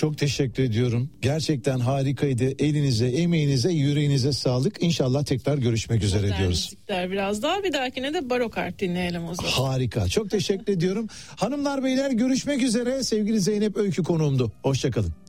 Çok teşekkür ediyorum. Gerçekten harikaydı. Elinize, emeğinize, yüreğinize sağlık. İnşallah tekrar görüşmek üzere diyoruz. Müzikler biraz daha, bir dahakine de barok art dinleyelim o zaman. Harika. Çok teşekkür ediyorum. Hanımlar beyler, görüşmek üzere. Sevgili Zeynep Öykü konuğumdu. Hoşçakalın.